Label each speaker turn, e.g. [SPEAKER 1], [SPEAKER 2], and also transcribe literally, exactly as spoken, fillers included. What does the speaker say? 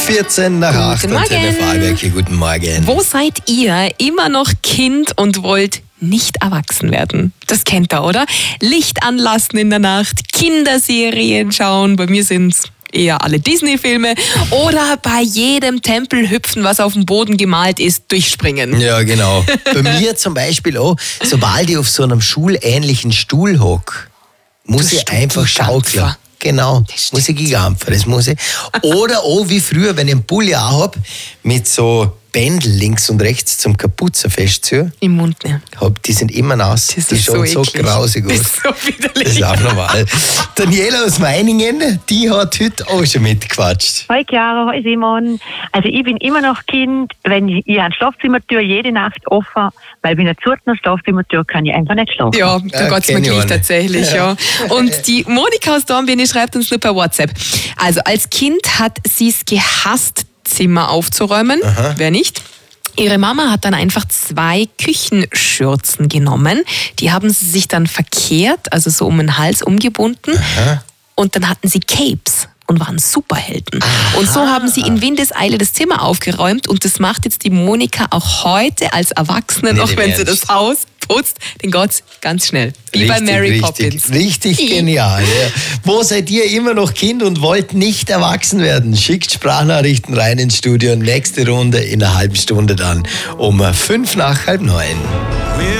[SPEAKER 1] vierzehn nach acht.
[SPEAKER 2] Guten Morgen.
[SPEAKER 1] Fahrwerke. Guten Morgen.
[SPEAKER 2] Wo seid ihr immer noch Kind und wollt nicht erwachsen werden? Das kennt ihr, oder? Licht anlassen in der Nacht, Kinderserien schauen, bei mir sind's eher alle Disney-Filme, oder bei jedem Tempel hüpfen, was auf dem Boden gemalt ist, durchspringen.
[SPEAKER 1] Ja, genau. Bei mir zum Beispiel auch, sobald ich auf so einem schulähnlichen Stuhl hock, muss
[SPEAKER 2] Du
[SPEAKER 1] ich einfach schaukeln.
[SPEAKER 2] Gigampfer.
[SPEAKER 1] Genau, muss ich Gigampfer, das muss ich. Oder auch wie früher, wenn ich einen Pulli auch hab, mit so Bändel links und rechts zum Kapuzen festziehen.
[SPEAKER 2] Im Mund nehmen.
[SPEAKER 1] Hab, die sind immer nass.
[SPEAKER 2] Das
[SPEAKER 1] die
[SPEAKER 2] ist
[SPEAKER 1] schauen
[SPEAKER 2] so
[SPEAKER 1] so,
[SPEAKER 2] eklig.
[SPEAKER 1] grausig aus.
[SPEAKER 2] Das ist so widerlich.
[SPEAKER 1] Das ist auch normal. Daniela aus Meiningen, die hat heute auch schon mitgequatscht.
[SPEAKER 3] Hi Chiara, hi Simon. Also ich bin immer noch Kind, wenn ich, ich habe eine Schlafzimmertür jede Nacht offen, weil bei einer zurten Schlafzimmertür kann ich einfach nicht schlafen.
[SPEAKER 2] Ja, da
[SPEAKER 1] Ja,
[SPEAKER 2] geht's mir
[SPEAKER 1] kenn ich
[SPEAKER 2] gleich
[SPEAKER 1] auch nicht.
[SPEAKER 2] tatsächlich, ja. Und die Monika aus Dornbirn schreibt uns nur per WhatsApp. Also als Kind hat sie es gehasst, Zimmer aufzuräumen. Wer nicht? Ihre Mama hat dann einfach zwei Küchenschürzen genommen. Die haben sie sich dann verkehrt, also so um den Hals umgebunden.
[SPEAKER 1] Aha.
[SPEAKER 2] Und dann hatten sie Capes und waren Superhelden. Und so haben sie in Windeseile das Zimmer aufgeräumt. Und das macht jetzt die Monika auch heute als Erwachsene,
[SPEAKER 1] Nicht
[SPEAKER 2] noch
[SPEAKER 1] im
[SPEAKER 2] wenn sie
[SPEAKER 1] Ernst.
[SPEAKER 2] das Haus putzt. Den Gott's ganz schnell. Wie bei Mary
[SPEAKER 1] richtig,
[SPEAKER 2] Poppins.
[SPEAKER 1] Richtig genial. Ja. Wo seid ihr immer noch Kind und wollt nicht erwachsen werden? Schickt Sprachnachrichten rein ins Studio. Nächste Runde in einer halben Stunde dann um fünf nach halb neun.